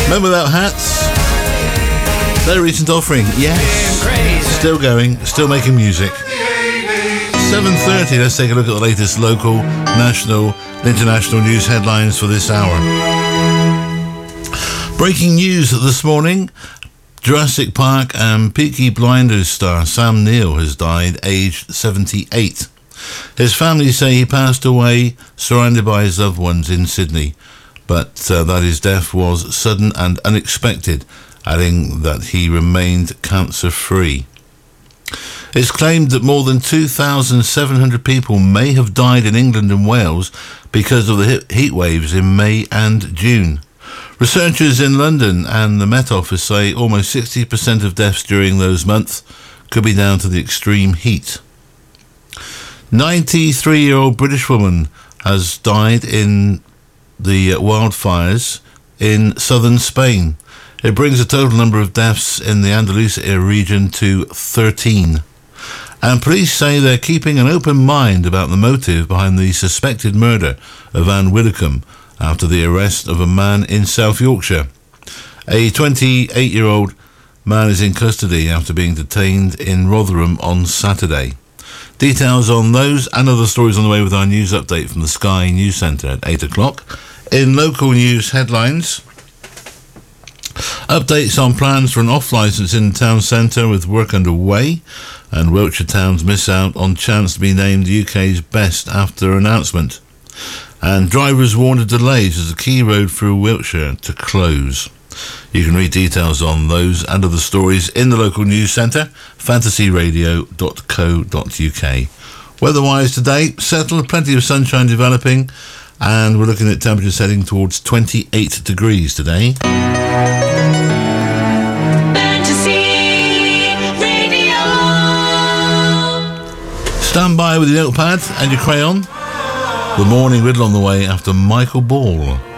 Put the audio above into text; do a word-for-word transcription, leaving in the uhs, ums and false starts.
Men Without Hats. Their recent offering, yes. Still going, still making music. seven thirty, let's take a look at the latest local, national, and international news headlines for this hour. Breaking news this morning. Jurassic Park and Peaky Blinders star Sam Neill has died, aged seventy-eight. His family say he passed away surrounded by his loved ones in Sydney, but uh, that his death was sudden and unexpected, adding that he remained cancer-free. It's claimed that more than two thousand seven hundred people may have died in England and Wales because of the heat waves in May and June. Researchers in London and the Met Office say almost sixty percent of deaths during those months could be down to the extreme heat. ninety-three-year-old British woman has died in the wildfires in southern Spain. It brings the total number of deaths in the Andalusia region to thirteen. And police say they're keeping an open mind about the motive behind the suspected murder of Anne Widdecombe after the arrest of a man in South Yorkshire. A twenty-eight-year-old man is in custody after being detained in Rotherham on Saturday. Details on those and other stories on the way with our news update from the Sky News Centre at eight o'clock. In local news headlines, updates on plans for an off-licence in the town centre with work underway, and Wiltshire towns miss out on chance to be named the U K's best after announcement. And drivers warned of delays as the key road through Wiltshire to close. You can read details on those and other stories in the local news centre, fantasy radio dot co dot uk. Weather-wise today, settled, plenty of sunshine developing, and we're looking at temperatures heading towards twenty-eight degrees today. Stand by with your notepad and your crayon. The morning riddle on the way after Michael Ball.